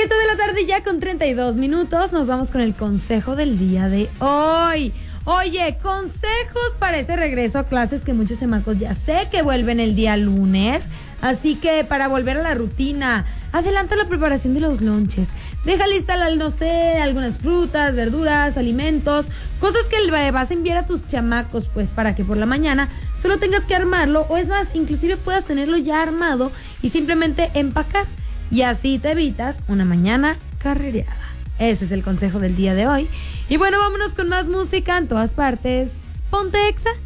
7 de la tarde ya con 32 minutos. Nos vamos con el consejo del día de hoy. Oye, consejos para ese regreso a clases que muchos chamacos ya sé que vuelven el día lunes. Así que para volver a la rutina, adelanta la preparación de los lonches. Deja lista, no sé, algunas frutas, verduras, alimentos, cosas que le vas a enviar a tus chamacos, pues para que por la mañana solo tengas que armarlo, o es más, inclusive puedas tenerlo ya armado y simplemente empacar. Y así te evitas una mañana carrereada. Ese es el consejo del día de hoy. Y bueno, vámonos con más música en todas partes. Ponte Exa.